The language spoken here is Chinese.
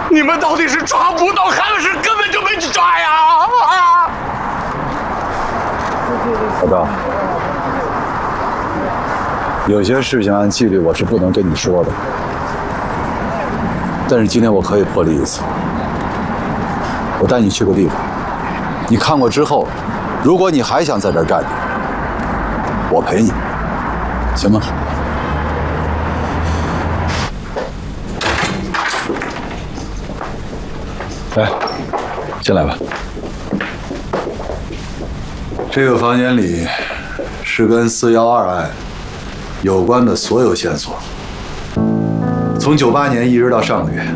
你们到底是抓不到，还是根本就没去抓呀？ 老赵，有些事情按纪律我是不能跟你说的，但是今天我可以破例一次。我带你去个地方，你看过之后，如果你还想在这儿站着，我陪你，行吗？来，进来吧。这个房间里是跟412案有关的所有线索，从98年一直到上个月，